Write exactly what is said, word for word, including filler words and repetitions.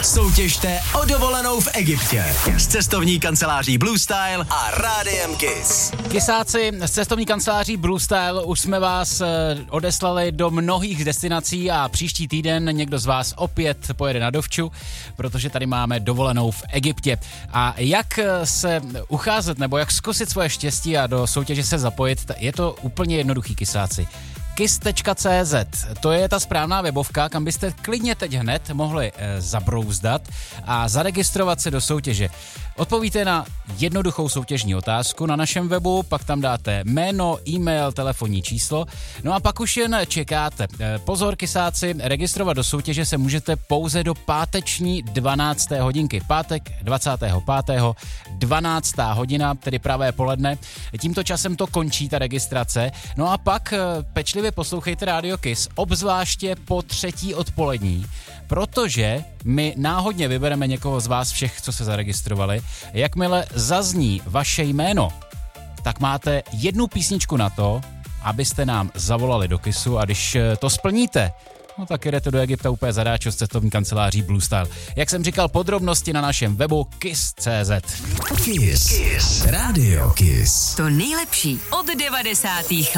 Soutěžte o dovolenou v Egyptě s cestovní kanceláří Blue Style a Rádiem Kiss. Kysáci, z cestovní kanceláří Blue Style už jsme vás odeslali do mnohých destinací a příští týden někdo z vás opět pojede na dovču, protože tady máme dovolenou v Egyptě. A jak se ucházet nebo jak zkusit svoje štěstí a do soutěže se zapojit, je to úplně jednoduchý, kysáci. kiss tečka cé zet, to je ta správná webovka, kam byste klidně teď hned mohli e, zabrouzdat a zaregistrovat se do soutěže. Odpovíte na jednoduchou soutěžní otázku na našem webu, pak tam dáte jméno, e-mail, telefonní číslo, no a pak už jen čekáte. E, pozor, kysáci, registrovat do soutěže se můžete pouze do páteční dvanácté hodinky. Pátek dvacátého pátého dvanáctá hodina, tedy pravé poledne. Tímto časem to končí ta registrace. No a pak e, pečlivě poslouchejte Rádio Kiss, obzvláště po třetí odpolední, protože my náhodně vybereme někoho z vás všech, co se zaregistrovali. Jakmile zazní vaše jméno, tak máte jednu písničku na to, abyste nám zavolali do Kissu, a když to splníte, no tak jedete do Egypta úplně zadáčo s cestovní kanceláří Blue Style. Jak jsem říkal, podrobnosti na našem webu kiss tečka cé zet. Kiss. Kiss. Radio Kiss. To nejlepší od devadesátých